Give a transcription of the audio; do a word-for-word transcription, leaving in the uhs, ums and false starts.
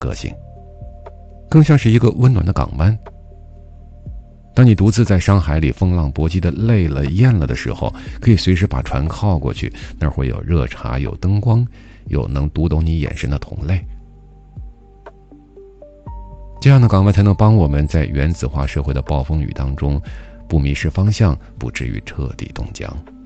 个性，更像是一个温暖的港湾。当你独自在商海里风浪搏击的累了厌了的时候，可以随时把船靠过去，那儿会有热茶，有灯光，有能读懂你眼神的同类。这样的港湾才能帮我们在原子化社会的暴风雨当中不迷失方向，不至于彻底冻僵。